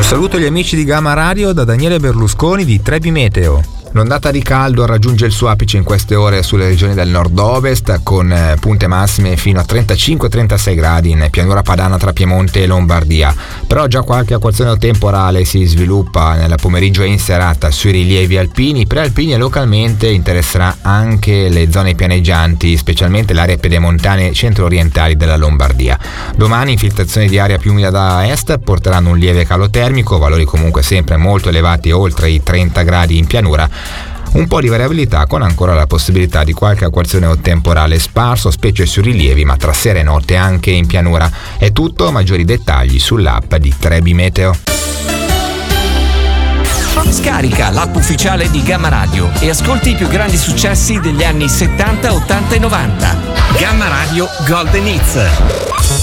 Saluto gli amici di Gamma Radio da Daniele Berlusconi di Trebi Meteo. L'ondata di caldo raggiunge il suo apice in queste ore sulle regioni del nord-ovest, con punte massime fino a 35-36 gradi in pianura padana tra Piemonte e Lombardia. Però già qualche acquazzone temporale si sviluppa nel pomeriggio e in serata sui rilievi alpini, prealpini, e localmente interesserà anche le zone pianeggianti, specialmente le aree pedemontane centro-orientali della Lombardia. Domani infiltrazioni di aria più umida da est porteranno un lieve calo termico, valori comunque sempre molto elevati oltre i 30 gradi in pianura. Un po' di variabilità con ancora la possibilità di qualche acquazzone o temporale sparso, specie sui rilievi, ma tra sera e notte anche in pianura. È tutto, maggiori dettagli sull'app di Trebi Meteo. Scarica l'app ufficiale di Gamma Radio e ascolti i più grandi successi degli anni 70, 80 e 90. Gamma Radio Golden Hits.